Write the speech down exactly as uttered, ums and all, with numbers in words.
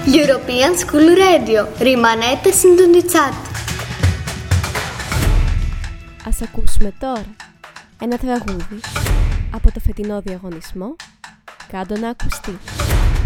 European School Radio. Rimanete sintonizzati. Ας ακούσουμε τώρα ένα τραγούδι από το φετινό διαγωνισμό «Κάντο να ακουστεί».